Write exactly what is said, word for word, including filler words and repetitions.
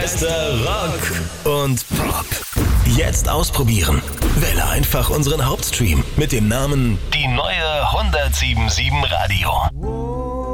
Meister Rock und Pop. Jetzt ausprobieren. Wähle einfach unseren Hauptstream mit dem Namen Die neue hundertsieben Komma sieben Radio.